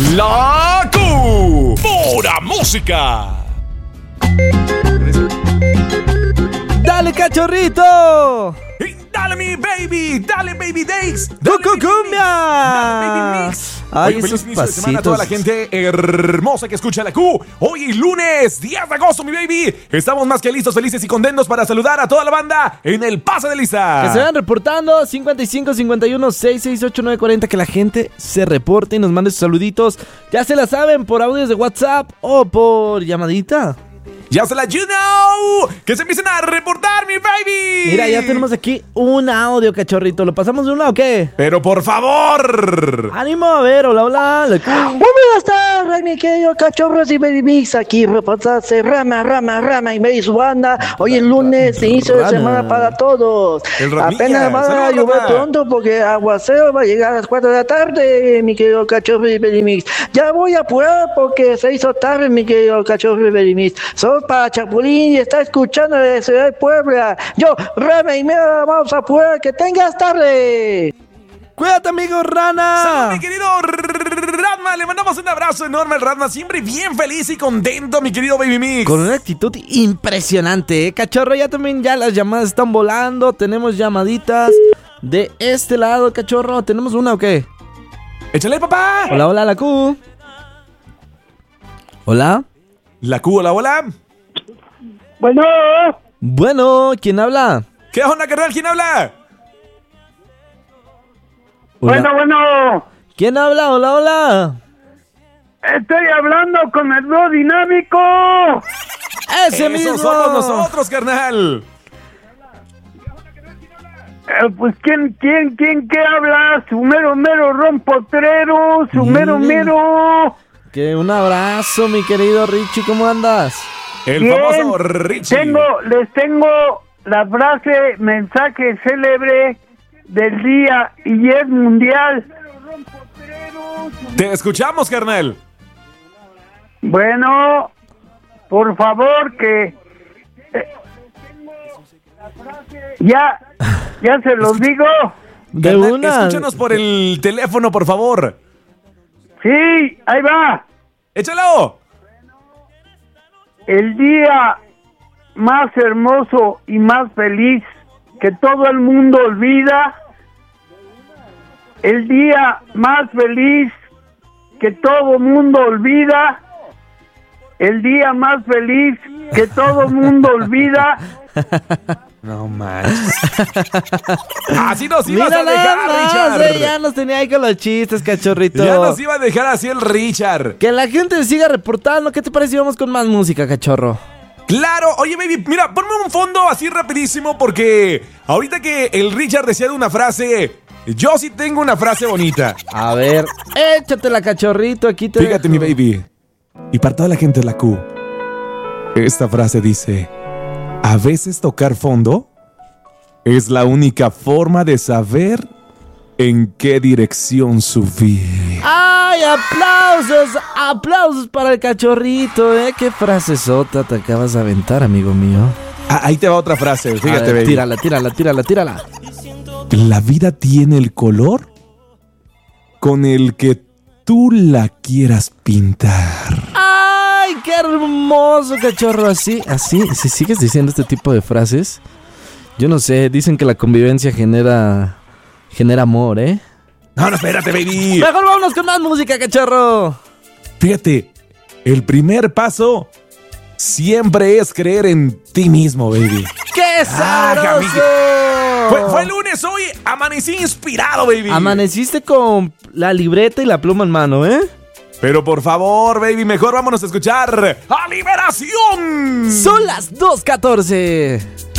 La Q. Pura música. ¡Dale, cachorrito! ¡Dale, mi baby! ¡Dale, baby Days! ¡Cucucumbia! ¡Dale, baby Mix! Ay, Oye, esos feliz inicio de semana a pasitos. toda la gente hermosa que escucha la Q. Hoy lunes 10 de agosto, mi baby. Estamos más que listos, felices y contentos para saludar a toda la banda en el Pase de Lista. Que se vayan reportando 55 51 668 940. Que la gente se reporte y nos mande sus saluditos. Ya se la saben, por audios de WhatsApp o por llamadita. Ya se la you know. Que se empiecen a reportar, mi baby. Mira, ya tenemos aquí un audio, cachorrito. ¿Lo pasamos de una o qué? Pero por favor. ¡Ánimo! A ver, hola, hola. La Q. Muy buenas tardes, mi querido cachorros y baby mix. Aquí reportarse Rama y Mary su banda. Hoy es lunes, inicio de Rana. semana para todos. El Ramilla. Apenas va a Saludos, llover Rama. pronto porque aguacero va a llegar a las 4 de la tarde, mi querido cachorro y baby mix. Ya voy a apurar porque se hizo tarde, mi querido cachorro y baby mix. Solo para Chapulín y está escuchando de Ciudad de Puebla. Yo, Rama y Mera, vamos a apurar. Que tengas tarde. ¡Cuídate, amigo Salud, Rana! mi querido Radma. Le mandamos un abrazo enorme al Radma. Siempre bien feliz y contento, mi querido baby mix. Con una actitud impresionante, ¿eh? Cachorro, ya las llamadas están volando. Tenemos llamaditas de este lado, cachorro. ¿Tenemos una o qué? Échale, papá. Hola, hola, la Q. Hola. La Q, hola, hola. Bueno, Bueno, ¿quién habla? ¿Qué onda, carnal? ¿Quién habla? Hola. bueno. ¿Quién habla? Hola, hola. Estoy hablando con el dúo dinámico. Ese mismo. Esos somos nosotros, carnal. Pues ¿quién qué habla? Su mero rompotrero, su mero. Que un abrazo, mi querido Richie, ¿cómo andas? El Bien. famoso Richie. Les tengo la frase, mensaje célebre del día y es mundial. Te escuchamos, carnal. Bueno, por favor que ya se los digo. De Carnal, una. escúchanos por el teléfono, por favor. Sí, ahí va. Échalo. El día más hermoso y más feliz que todo el mundo olvida. El día más feliz que todo mundo olvida. El día más feliz que todo mundo olvida. No manches. Así nos ibas Mira a nada dejar, más, Richard. ya nos tenía ahí con los chistes, cachorrito. Ya nos iba a dejar así el Richard. Que la gente siga reportando. ¿Qué te parece si vamos con más música, cachorro? Claro, oye baby, mira, ponme un fondo así rapidísimo porque ahorita que el Richard decía de una frase, yo sí tengo una frase bonita. A ver, échatela, cachorrito, aquí te Fíjate, mi dejo. baby. Y para toda la gente de la Q, esta frase dice: a veces tocar fondo es la única forma de saber en qué dirección subir. ¡Ay, aplausos para el cachorrito, eh! ¡Qué frasezota te acabas de aventar, amigo mío! Ah, ahí te va otra frase, A fíjate, ver, baby. tírala. La vida tiene el color con el que tú la quieras pintar. ¡Ay, qué hermoso, cachorro! Así, si sigues diciendo este tipo de frases, yo no sé, dicen que la convivencia genera amor, ¿eh? No, espérate, baby. Mejor vámonos con más música, cachorro. Fíjate, el primer paso siempre es creer en ti mismo, baby. ¡Qué sabroso! Fue lunes hoy, amanecí inspirado, baby. Amaneciste con la libreta y la pluma en mano, ¿eh? Pero por favor, baby, mejor vámonos a escuchar a Liberación. Son las 2:14.